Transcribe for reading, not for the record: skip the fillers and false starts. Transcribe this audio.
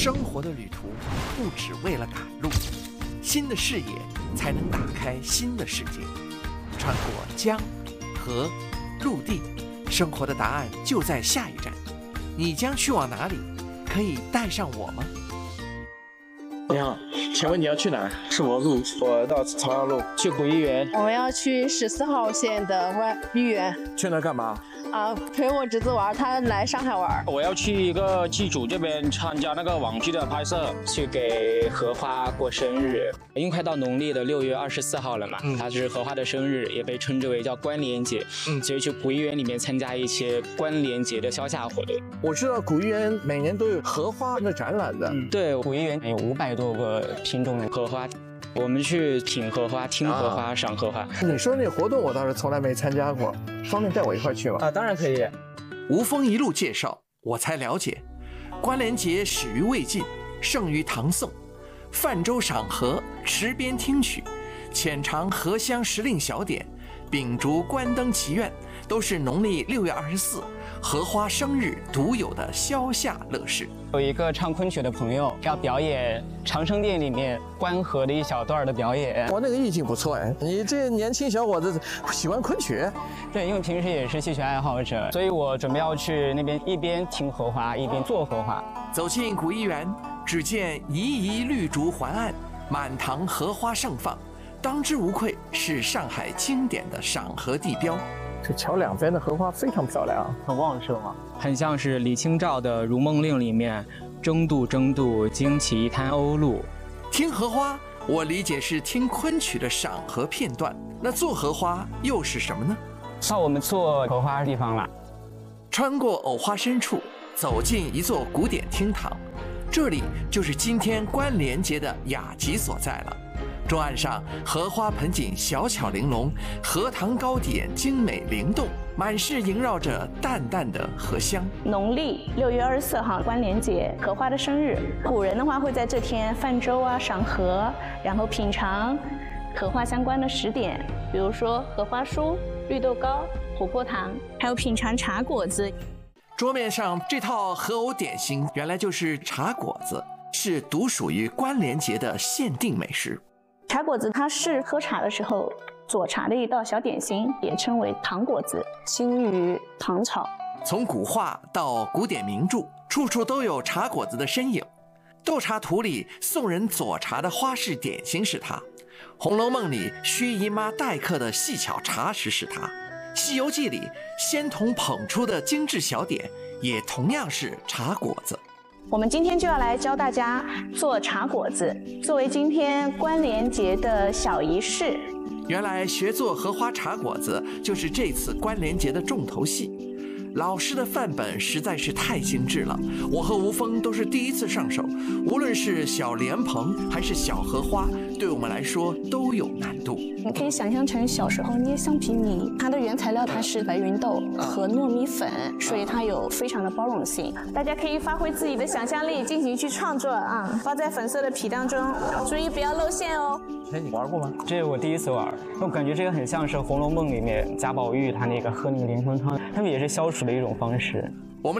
生活的旅途不只为了赶路，新的视野才能打开新的世界。穿过江、河、陆地，生活的答案就在下一站。你将去往哪里？可以带上我吗？ 你好，请问你要去哪？ 是我路， 我到朝阳路， 去古玉园。 我们要去14号线的玉园。 去那干嘛？ 陪我侄子玩，他来上海玩。 我要去一个剧组这边参加那个网剧的拍摄，去给荷花过生日。因为快到农历的6月24号了嘛，它是荷花的生日，也被称之为叫关联节。所以去古玉园里面参加一些关联节的销价活动。 我知道古玉园每年都有荷花的展览的。 对，古玉园有500多个品种的荷花。我们去品荷花、听荷花、赏荷花。 你说那活动我倒是从来没参加过，方便带我一块去吗？ 当然可以。 吴峰一路介绍，我才了解，关联节始于魏晋，盛于唐宋。泛舟赏荷、池边听曲、浅尝荷香时令小点、秉烛观灯祈愿，都是农历6月24荷花生日独有的消夏乐事。 有一个唱昆曲的朋友要表演长生殿里面观荷的一小段的表演。 我那个意境不错哎，你这年轻小伙子喜欢昆曲？ 对，因为平时也是戏曲爱好者，所以我准备要去那边一边听荷花一边做荷花。 走进古艺园，只见猗猗绿竹环岸，满堂荷花盛放，当之无愧是上海经典的赏荷地标。 这桥两边的荷花非常漂亮， 很旺盛啊，很像是李清照的《如梦令》里面“争渡争渡，惊起一滩鸥鹭”。 听荷花，我理解是听昆曲的赏荷片段，那做荷花又是什么呢？ 到我们做荷花的地方了， 穿过藕花深处，走进一座古典厅堂，这里就是今天关联节的雅集所在了。桌案上荷花盆景小巧玲珑，荷塘糕点精美灵动，满是萦绕着淡淡的荷香。 农历6月24号关联节，荷花的生日。古人的话会在这天泛舟啊、赏荷，然后品尝荷花相关的食点，比如说荷花酥、绿豆糕、琥珀糖，还有品尝茶果子。 桌面上这套荷藕点心原来就是茶果子，是独属于关联节的限定美食。 茶果子它是喝茶的时候佐茶的一道小点心，也称为糖果子，兴于唐朝。 从古画到古典名著，处处都有茶果子的身影。斗茶图里送人佐茶的花式点心是它，《红楼梦》里薛姨妈待客的细巧茶食是它，《西游记》里仙童捧出的精致小点也同样是茶果子。 我们今天就要来教大家做茶果子，作为今天关联节的小仪式。 原来学做荷花茶果子就是这次关联节的重头戏。老师的范本实在是太精致了，我和吴峰都是第一次上手，无论是小莲蓬还是小荷花，对我们来说都有难度。 你可以想象成小时候捏橡皮泥，它的原材料它是白芸豆和糯米粉，所以它有非常的包容性。大家可以发挥自己的想象力进行去创作啊，包在粉色的皮当中，注意不要露馅哦。 哎，你玩过吗？ 这是我第一次玩，我感觉这个很像是《红楼梦》里面贾宝玉他那个喝那个莲蓬汤，他们也是消暑的一种方式。